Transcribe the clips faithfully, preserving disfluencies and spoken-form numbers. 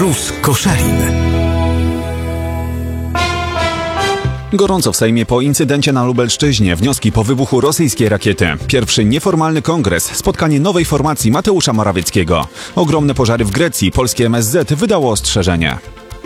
Plus Koszalin. Gorąco w Sejmie po incydencie na Lubelszczyźnie, wnioski po wybuchu rosyjskiej rakiety. Pierwszy nieformalny kongres, spotkanie nowej formacji Mateusza Morawieckiego. Ogromne pożary w Grecji, polskie M S Z wydało ostrzeżenie.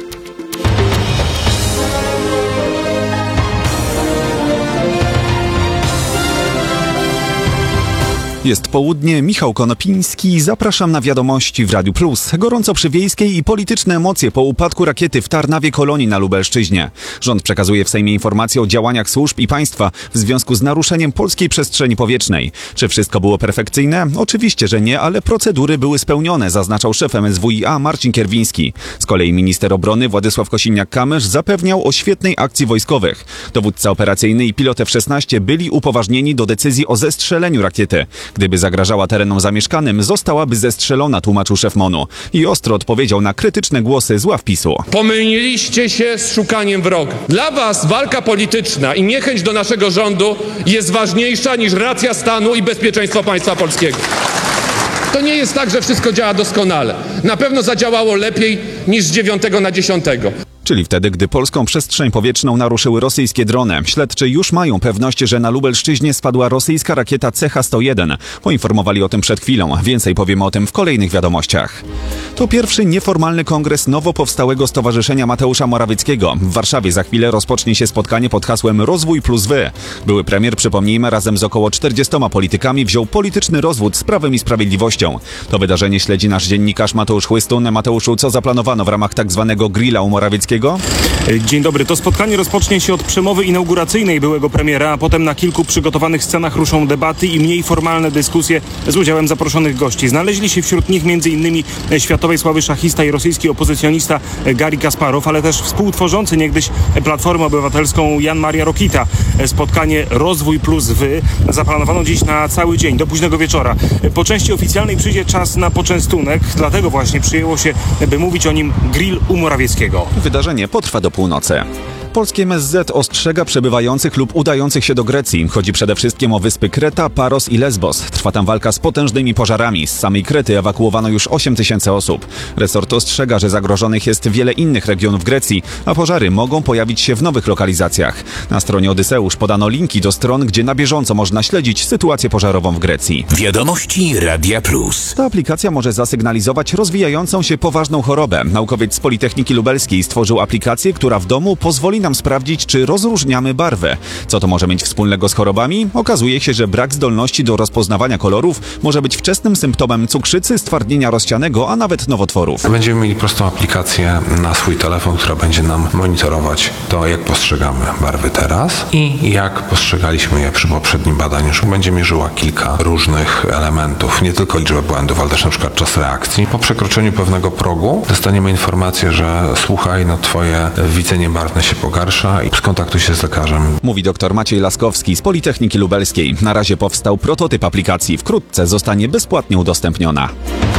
Jest południe, Michał Konopiński, zapraszam na wiadomości w Radiu Plus. Gorąco przy Wiejskiej i polityczne emocje po upadku rakiety w Tarnawie Kolonii na Lubelszczyźnie. Rząd przekazuje w Sejmie informacje o działaniach służb i państwa w związku z naruszeniem polskiej przestrzeni powietrznej. Czy wszystko było perfekcyjne? Oczywiście, że nie, ale procedury były spełnione, zaznaczał szef M S W i A Marcin Kierwiński. Z kolei minister obrony Władysław Kosiniak-Kamysz zapewniał o świetnej akcji wojskowych. Dowódca operacyjny i pilot F szesnaście byli upoważnieni do decyzji o zestrzeleniu rakiety. Gdyby zagrażała terenom zamieszkanym, zostałaby zestrzelona, tłumaczył szef MON-u. I ostro odpowiedział na krytyczne głosy z ław PiSu. Pomyliliście się z szukaniem wroga. Dla was walka polityczna i niechęć do naszego rządu jest ważniejsza niż racja stanu i bezpieczeństwo państwa polskiego. To nie jest tak, że wszystko działa doskonale. Na pewno zadziałało lepiej niż z dziewiątego na dziesiątego. Czyli wtedy, gdy polską przestrzeń powietrzną naruszyły rosyjskie drony. Śledczy już mają pewność, że na Lubelszczyźnie spadła rosyjska rakieta C H sto jeden. Poinformowali o tym przed chwilą. Więcej powiemy o tym w kolejnych wiadomościach. To pierwszy nieformalny kongres nowo powstałego Stowarzyszenia Mateusza Morawieckiego. W Warszawie za chwilę rozpocznie się spotkanie pod hasłem Rozwój plus Wy. Były premier, przypomnijmy, razem z około czterdziestoma politykami wziął polityczny rozwód z Prawem i Sprawiedliwością. To wydarzenie śledzi nasz dziennikarz Mateusz Chłystun. Mateuszu, co zaplanowano w ramach tak zwanego grilla u Morawieckiego? Dzień dobry. To spotkanie rozpocznie się od przemowy inauguracyjnej byłego premiera, a potem na kilku przygotowanych scenach ruszą debaty i mniej formalne dyskusje z udziałem zaproszonych gości. Znaleźli się wśród nich m.in. światowej sławy szachista i rosyjski opozycjonista Garri Kasparow, ale też współtworzący niegdyś Platformę Obywatelską Jan Maria Rokita. Spotkanie Rozwój plus Wy zaplanowano dziś na cały dzień, do późnego wieczora. Po części oficjalnej przyjdzie czas na poczęstunek, dlatego właśnie przyjęło się, by mówić o nim grill u Morawieckiego. Wydarzenie potrwa do północy. Polskie M S Z ostrzega przebywających lub udających się do Grecji. Chodzi przede wszystkim o wyspy Kreta, Paros i Lesbos. Trwa tam walka z potężnymi pożarami. Z samej Krety ewakuowano już osiem tysięcy osób. Resort ostrzega, że zagrożonych jest wiele innych regionów Grecji, a pożary mogą pojawić się w nowych lokalizacjach. Na stronie Odyseusz podano linki do stron, gdzie na bieżąco można śledzić sytuację pożarową w Grecji. Wiadomości Radia Plus. Ta aplikacja może zasygnalizować rozwijającą się poważną chorobę. Naukowiec z Politechniki Lubelskiej stworzył aplikację, która w domu pozwoli nam sprawdzić, czy rozróżniamy barwę. Co to może mieć wspólnego z chorobami? Okazuje się, że brak zdolności do rozpoznawania kolorów może być wczesnym symptomem cukrzycy, stwardnienia rozsianego, a nawet nowotworów. Będziemy mieli prostą aplikację na swój telefon, która będzie nam monitorować to, jak postrzegamy barwy teraz i jak postrzegaliśmy je przy poprzednim badaniu. Będzie mierzyła kilka różnych elementów, nie tylko liczbę błędów, ale też na przykład czas reakcji. Po przekroczeniu pewnego progu dostaniemy informację, że słuchaj, no twoje widzenie barwne się pogarsza i skontaktuj się z lekarzem. Mówi dr Maciej Laskowski z Politechniki Lubelskiej. Na razie powstał prototyp aplikacji. Wkrótce zostanie bezpłatnie udostępniona.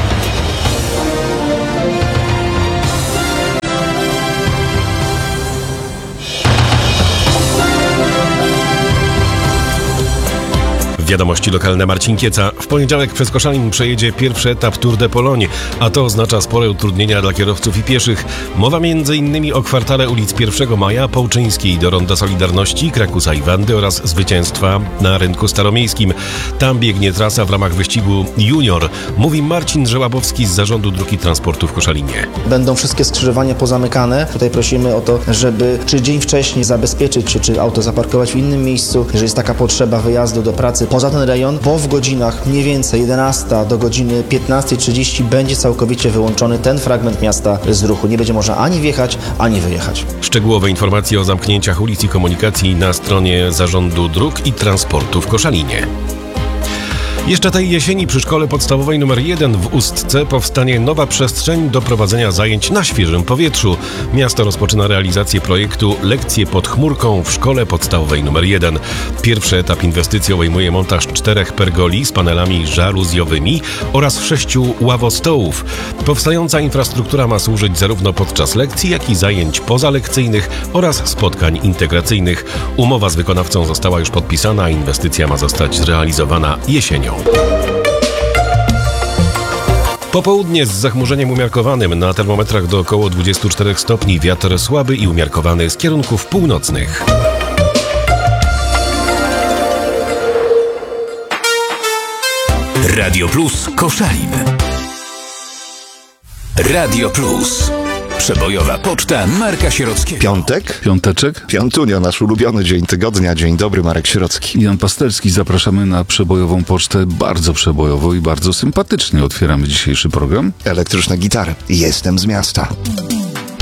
Wiadomości lokalne, Marcin Kieca. W poniedziałek przez Koszalin przejedzie pierwszy etap Tour de Pologne, a to oznacza spore utrudnienia dla kierowców i pieszych. Mowa m.in. o kwartale ulic pierwszego maja, Połczyńskiej do Ronda Solidarności, Krakusa i Wandy oraz zwycięstwa na rynku staromiejskim. Tam biegnie trasa w ramach wyścigu Junior, mówi Marcin Żałabowski z Zarządu Dróg i Transportu w Koszalinie. Będą wszystkie skrzyżowania pozamykane. Tutaj prosimy o to, żeby czy dzień wcześniej zabezpieczyć się, czy auto zaparkować w innym miejscu, jeżeli jest taka potrzeba wyjazdu do pracy poza ten rejon, bo w godzinach mniej więcej jedenasta do godziny piętnasta trzydzieści będzie całkowicie wyłączony ten fragment miasta z ruchu. Nie będzie można ani wjechać, ani wyjechać. Szczegółowe informacje o zamknięciach ulic i komunikacji na stronie Zarządu Dróg i Transportu w Koszalinie. Jeszcze tej jesieni przy szkole podstawowej numer jeden w Ustce powstanie nowa przestrzeń do prowadzenia zajęć na świeżym powietrzu. Miasto rozpoczyna realizację projektu Lekcje pod chmurką w szkole podstawowej numer jeden. Pierwszy etap inwestycji obejmuje montaż czterech pergoli z panelami żaluzjowymi oraz sześciu ławostołów. Powstająca infrastruktura ma służyć zarówno podczas lekcji, jak i zajęć pozalekcyjnych oraz spotkań integracyjnych. Umowa z wykonawcą została już podpisana, a inwestycja ma zostać zrealizowana jesienią. Popołudnie z zachmurzeniem umiarkowanym, na termometrach do około dwudziestu czterech stopni, wiatr słaby i umiarkowany z kierunków północnych. Radio Plus Koszalin. Radio Plus. Przebojowa poczta Marka Sierockiego. Piątek? Piąteczek? Piątunio, nasz ulubiony dzień tygodnia. Dzień dobry, Marek Sierocki. Jan Pastelski, zapraszamy na przebojową pocztę. Bardzo przebojowo i bardzo sympatycznie otwieramy dzisiejszy program. Elektryczne gitary. Jestem z miasta.